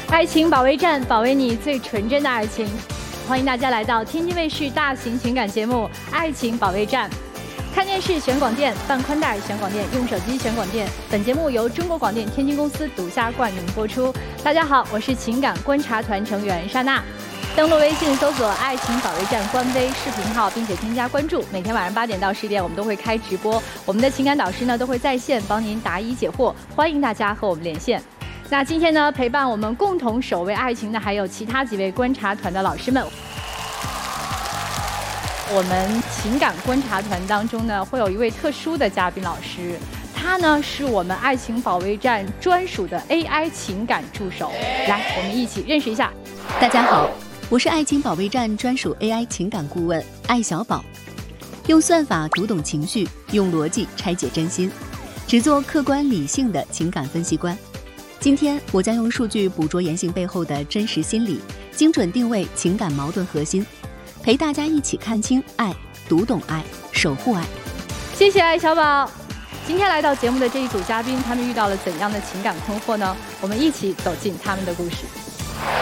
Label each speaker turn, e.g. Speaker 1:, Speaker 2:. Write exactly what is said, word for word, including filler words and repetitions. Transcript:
Speaker 1: 爱情保卫战，保卫你最纯真的爱情。欢迎大家来到天津卫视大型情感节目《爱情保卫战》。看电视选广电，办宽带选广电，用手机选广电。本节目由中国广电天津公司独家冠名播出。大家好，我是情感观察团成员莎娜。登录微信搜索“爱情保卫战”官微视频号，并且添加关注。每天晚上八点到十点，我们都会开直播。我们的情感导师呢都会在线帮您答疑解惑，欢迎大家和我们连线。那今天呢，陪伴我们共同守卫爱情的还有其他几位观察团的老师们。我们情感观察团当中呢，会有一位特殊的嘉宾老师，他呢是我们爱情保卫战专属的 A I 情感助手。来，我们一起认识一下。
Speaker 2: 大家好，我是爱情保卫战专属 A I 情感顾问艾小宝，用算法读懂情绪，用逻辑拆解真心，只做客观理性的情感分析官。今天我将用数据捕捉言行背后的真实心理，精准定位情感矛盾核心，陪大家一起看清爱，读懂爱，守护爱。
Speaker 1: 谢谢艾小宝。今天来到节目的这一组嘉宾，他们遇到了怎样的情感困惑呢？我们一起走进他们的故事。